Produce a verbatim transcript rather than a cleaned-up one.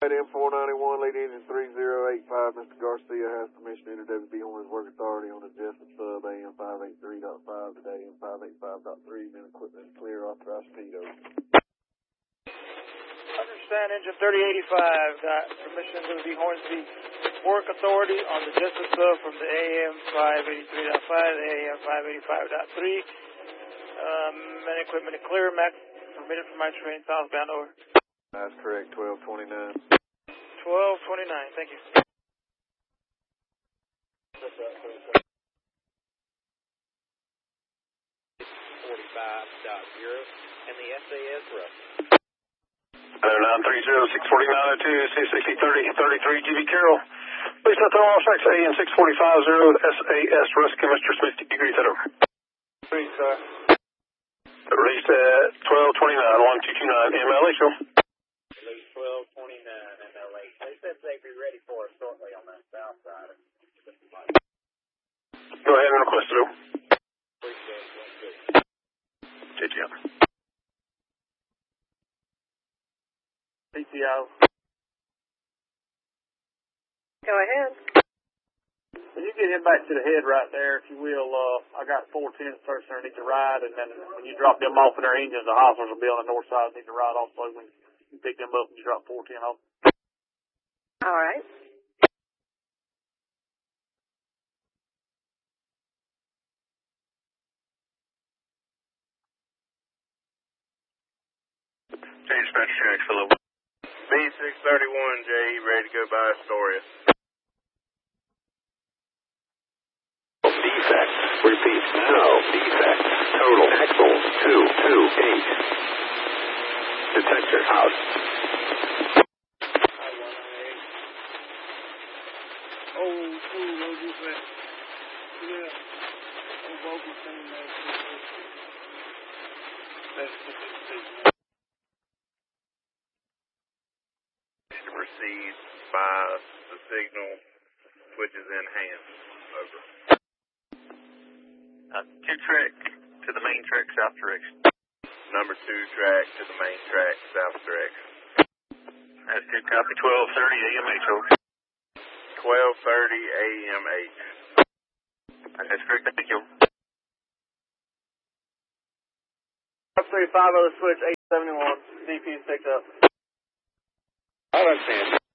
M four ninety-one, lead engine three zero eight five. Mister Garcia has permission to enter W B Horns Work Authority on the Jessup sub A M five eighty-three point five today, A M five eighty-five point three, men equipment clear, authorized speed over. Understand engine thirty eighty-five, got permission to the Hornsby Work Authority on the Jessup sub from the A M five eighty-three point five to A M five eighty-five point three. Um, men equipment clear, max permitted for my train southbound over. That's correct, twelve twenty-nine. twelve twenty-nine, thank you. forty-five point zero, and the S A S Russ. nine three zero six four nine oh two C sixty thirty thirty-three G B Carroll. Please not throw off tracks A N six forty-five zero S A S Rescue Mister Smith. You agree that over? Three, sir. Released at twelve twenty-nine, one two two nine M L H. Release twelve twenty-nine M L H. They said they'd be ready for us shortly on that south side. Go ahead and request it. Appreciate it. That's good. J T M. P T O. Go ahead. When you get him back to the head right there, if you will, uh, I got four ten search underneath the ride, and then when you drop them off in their engines, the hostlers will be on the north side underneath the ride also. When you pick them up and you drop four ten off. All right. Dispatch tracks, hello. B six thirty-one, J, ready to go by Astoria. Defect. Repeat. No. Defect. Total. Axle. two two eight. Detector out. Oh, cool, what was that? Yeah. Oh, vocal thing, that's Received by the signal, switches in hand. Over. Uh, two track to the main track, south direction. Number two track to the main track, south direction. That's good copy, twelve thirty A M H. twelve thirty A M H. That's correct, thank you. three five oh switch eight seventy-one, D P is picked up. I understand.